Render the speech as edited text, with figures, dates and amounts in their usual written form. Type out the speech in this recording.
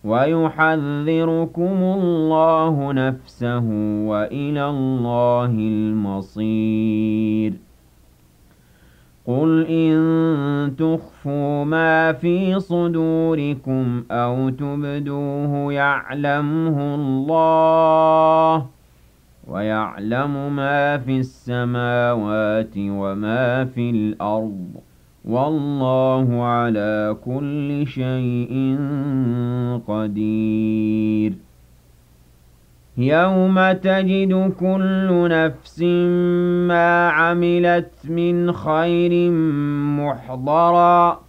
ويحذركم الله نفسه وإلى الله المصير قل إن تخفوا ما في صدوركم أو تبدوه يعلمه الله ويعلم ما في السماوات وما في الأرض والله على كل شيء قدير يوم تجد كل نفس ما عملت من خير محضرا